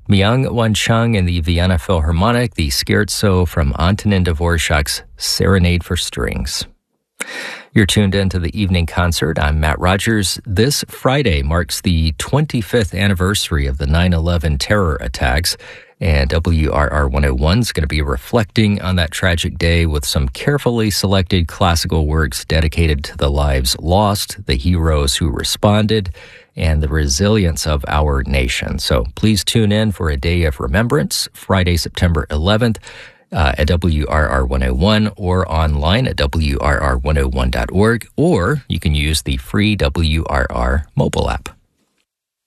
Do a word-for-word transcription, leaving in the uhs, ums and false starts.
Myung-Whun Chung and the Vienna Philharmonic, the Scherzo from Antonin Dvorak's Serenade for Strings. You're tuned in to the Evening Concert. I'm Matt Rogers. This Friday marks the twenty-fifth anniversary of the nine eleven terror attacks, and W R R one oh one is going to be reflecting on that tragic day with some carefully selected classical works dedicated to the lives lost, the heroes who responded, and the resilience of our nation. So please tune in for a day of remembrance, Friday, September eleventh, uh, at W R R one oh one or online at W R R one oh one dot org, or you can use the free W R R mobile app.